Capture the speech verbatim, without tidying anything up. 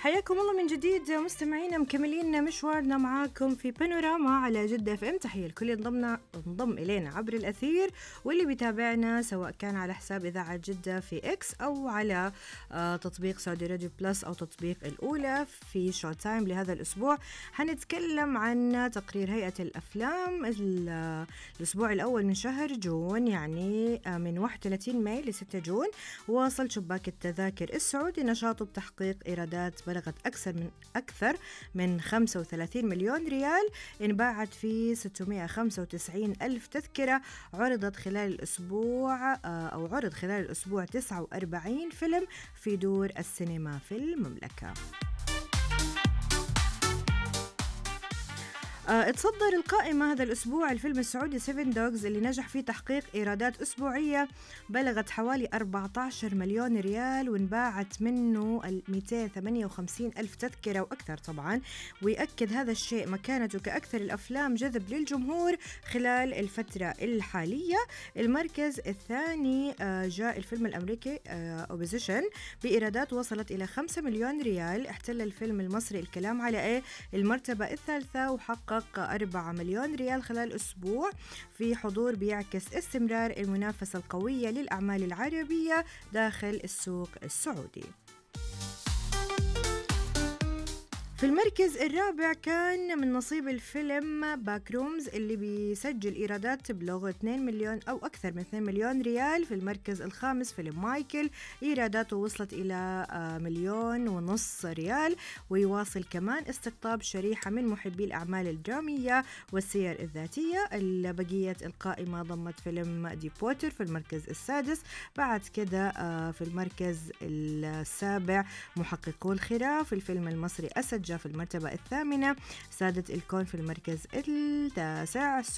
حياكم الله من جديد مستمعينا، مكملين مشوارنا معاكم في بانوراما على جدة اف ام. تحية الكل انضمنا انضم إلينا عبر الأثير، واللي بيتابعنا سواء كان على حساب إذاعة جدة في إكس أو على آه تطبيق سعودي راديو بلس أو تطبيق الأولى. في شو تايم لهذا الأسبوع حنتكلم عن تقرير هيئة الأفلام الأسبوع الأول من شهر جون، يعني من واحد وثلاثين ماي لستة جون. واصل شباك التذاكر السعودي نشاطه بتحقيق إيرادات بلغت أكثر من أكثر من خمسة وثلاثين مليون ريال، انباعت في ستمائة وخمسة وتسعين ألف تذكرة. عرضت خلال الأسبوع أو عرض خلال الأسبوع تسعة وأربعين فيلم في دور السينما في المملكة. اتصدر القائمة هذا الأسبوع الفيلم السعودي سيفن دوغز، اللي نجح في تحقيق إيرادات أسبوعية بلغت حوالي أربعة عشر مليون ريال، وانباعت منه مئتين وثمانية وخمسين ألف تذكرة وأكثر طبعا. ويأكد هذا الشيء مكانته كأكثر الأفلام جذب للجمهور خلال الفترة الحالية. المركز الثاني جاء الفيلم الأمريكي أوبوزيشن بإيرادات وصلت إلى خمسة مليون ريال. احتل الفيلم المصري الكلام على إيه المرتبة الثالثة، وحقق أربعة مليون ريال خلال أسبوع، في حضور بيعكس استمرار المنافسة القوية للأعمال العربية داخل السوق السعودي. في المركز الرابع كان من نصيب الفيلم باكرومز، اللي بيسجل إيرادات تبلغ اثنين مليون أو أكثر من اثنين مليون ريال. في المركز الخامس فيلم مايكل، إيراداته وصلت إلى مليون ونص ريال. ويواصل كمان استقطاب شريحة من محبي الأعمال الدرامية والسير الذاتية. بقية القائمة ضمت فيلم دي بوتر في المركز السادس. بعد كده في المركز السابع محققو الخراف، الفيلم المصري أسد جاء في المرتبة الثامنة. سادة الكون في المركز التاسع.